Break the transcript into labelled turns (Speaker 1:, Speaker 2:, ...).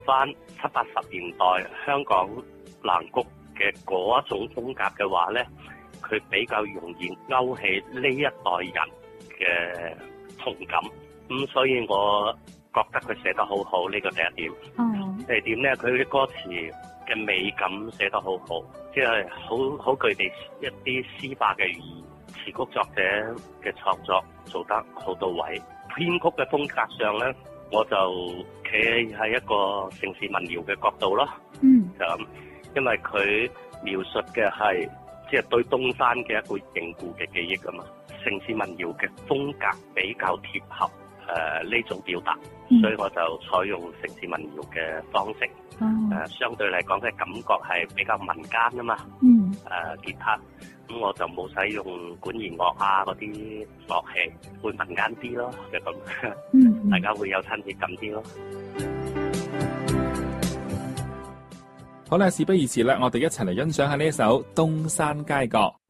Speaker 1: 翻70、80年代香港蘭谷嘅嗰一種風格嘅話咧，佢比較容易勾起呢一代人嘅同感。咁所以我覺得佢寫得好好，呢個第一點。第二點咧，佢啲歌詞嘅美感寫得好好，即係好具備一啲詩化嘅寓意。詞曲作者嘅創作做得好到位。編曲嘅風格上咧，我就企喺一個城市民謠嘅角度咯。就咁，因為佢描述嘅係即係對東山嘅一個凝固嘅記憶啊嘛。城市民謠嘅風格比較貼合呢種表達，所以我就採用城市民謠嘅方式。相對嚟講嘅感覺係比較民間啊嘛。吉他，咁我就冇使用管弦樂啊嗰啲樂器，會民間啲咯，就咁。大家會有親切感啲咯。
Speaker 2: 好啦，事不宜遲啦，我哋一齊嚟欣賞下呢一首《東山街角》。